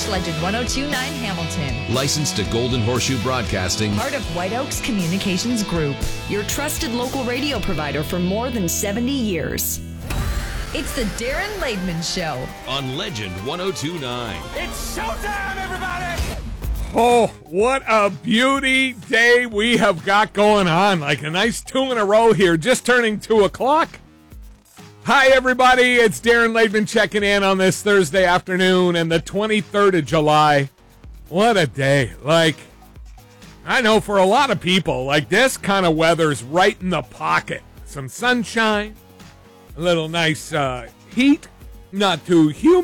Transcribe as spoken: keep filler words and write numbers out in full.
Legend one oh two point nine Hamilton. Licensed to Golden Horseshoe Broadcasting. Part of White Oaks Communications Group. Your trusted local radio provider for more than seventy years. It's the Darren Laidman Show. On Legend one oh two point nine. It's showtime, everybody! Oh, what a beauty day we have got going on. Like a nice two in a row here, just turning two o'clock. Hi, everybody. It's Darren Laidman checking in on this Thursday afternoon and the twenty-third of July. What a day. Like, I know for a lot of people, like this kind of weather's right in the pocket. Some sunshine, a little nice uh, heat, not too humid.